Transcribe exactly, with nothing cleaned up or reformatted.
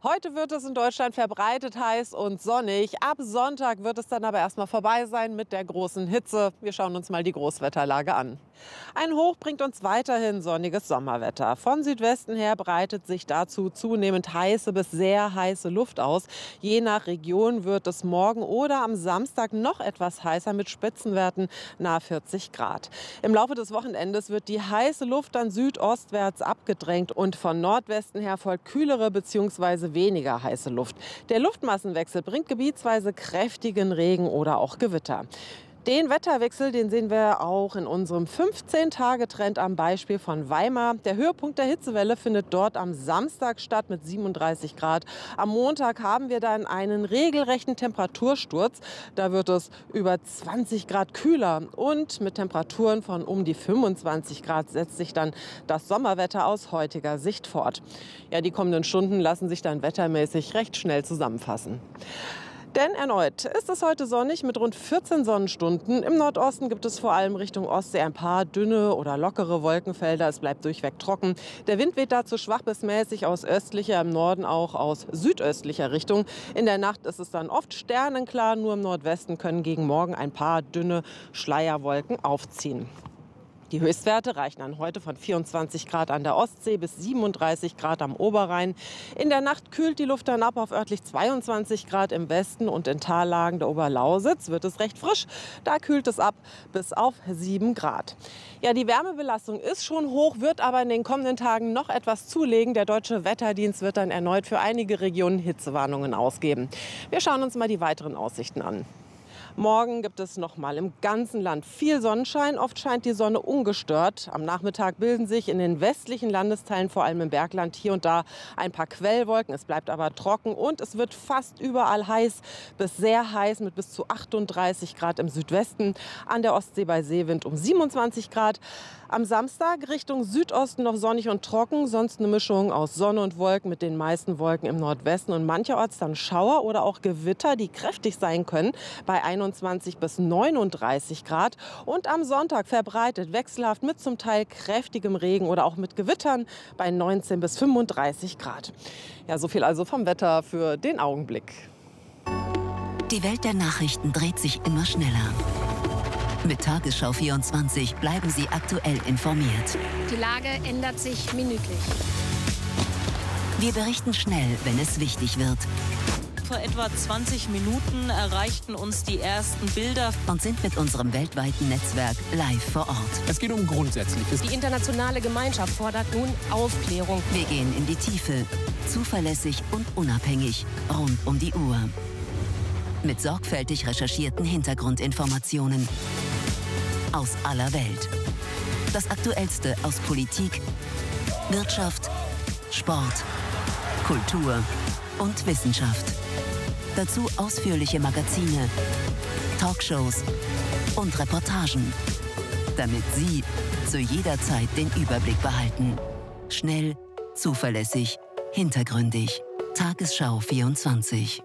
Heute wird es in Deutschland verbreitet heiß und sonnig. Ab Sonntag wird es dann aber erstmal vorbei sein mit der großen Hitze. Wir schauen uns mal die Großwetterlage an. Ein Hoch bringt uns weiterhin sonniges Sommerwetter. Von Südwesten her breitet sich dazu zunehmend heiße bis sehr heiße Luft aus. Je nach Region wird es morgen oder am Samstag noch etwas heißer mit Spitzenwerten nahe vierzig Grad. Im Laufe des Wochenendes wird die heiße Luft dann südostwärts abgedrängt und von Nordwesten her folgt kühlere bzw. weniger heiße Luft. Der Luftmassenwechsel bringt gebietsweise kräftigen Regen oder auch Gewitter. Den Wetterwechsel, den sehen wir auch in unserem fünfzehn-Tage-Trend am Beispiel von Weimar. Der Höhepunkt der Hitzewelle findet dort am Samstag statt mit siebenunddreißig Grad. Am Montag haben wir dann einen regelrechten Temperatursturz. Da wird es über zwanzig Grad kühler und mit Temperaturen von um die fünfundzwanzig Grad setzt sich dann das Sommerwetter aus heutiger Sicht fort. Ja, die kommenden Stunden lassen sich dann wettermäßig recht schnell zusammenfassen. Denn erneut ist es heute sonnig mit rund vierzehn Sonnenstunden. Im Nordosten gibt es vor allem Richtung Ostsee ein paar dünne oder lockere Wolkenfelder. Es bleibt durchweg trocken. Der Wind weht dazu schwach bis mäßig aus östlicher, im Norden auch aus südöstlicher Richtung. In der Nacht ist es dann oft sternenklar. Nur im Nordwesten können gegen Morgen ein paar dünne Schleierwolken aufziehen. Die Höchstwerte reichen dann heute von vierundzwanzig Grad an der Ostsee bis siebenunddreißig Grad am Oberrhein. In der Nacht kühlt die Luft dann ab auf örtlich zweiundzwanzig Grad im Westen und in Tallagen der Oberlausitz wird es recht frisch. Da kühlt es ab bis auf sieben Grad. Ja, die Wärmebelastung ist schon hoch, wird aber in den kommenden Tagen noch etwas zulegen. Der Deutsche Wetterdienst wird dann erneut für einige Regionen Hitzewarnungen ausgeben. Wir schauen uns mal die weiteren Aussichten an. Morgen gibt es noch mal im ganzen Land viel Sonnenschein. Oft scheint die Sonne ungestört. Am Nachmittag bilden sich in den westlichen Landesteilen, vor allem im Bergland, hier und da ein paar Quellwolken. Es bleibt aber trocken und es wird fast überall heiß bis sehr heiß mit bis zu achtunddreißig Grad im Südwesten. An der Ostsee bei Seewind um siebenundzwanzig Grad. Am Samstag Richtung Südosten noch sonnig und trocken, sonst eine Mischung aus Sonne und Wolken mit den meisten Wolken im Nordwesten und mancherorts dann Schauer oder auch Gewitter, die kräftig sein können, bei einundzwanzig bis neununddreißig Grad. Und am Sonntag verbreitet wechselhaft mit zum Teil kräftigem Regen oder auch mit Gewittern bei neunzehn bis fünfunddreißig Grad. Ja, so viel also vom Wetter für den Augenblick. Die Welt der Nachrichten dreht sich immer schneller. Mit Tagesschau vierundzwanzig bleiben Sie aktuell informiert. Die Lage ändert sich minütlich. Wir berichten schnell, wenn es wichtig wird. Vor etwa zwanzig Minuten erreichten uns die ersten Bilder Und sind mit unserem weltweiten Netzwerk live vor Ort. Es geht um Grundsätzliches. Die internationale Gemeinschaft fordert nun Aufklärung. Wir gehen in die Tiefe, zuverlässig und unabhängig, rund um die Uhr. Mit sorgfältig recherchierten Hintergrundinformationen aus aller Welt. Das Aktuellste aus Politik, Wirtschaft, Sport, Kultur und Wissenschaft. Dazu ausführliche Magazine, Talkshows und Reportagen, damit Sie zu jeder Zeit den Überblick behalten. Schnell, zuverlässig, hintergründig. Tagesschau vierundzwanzig.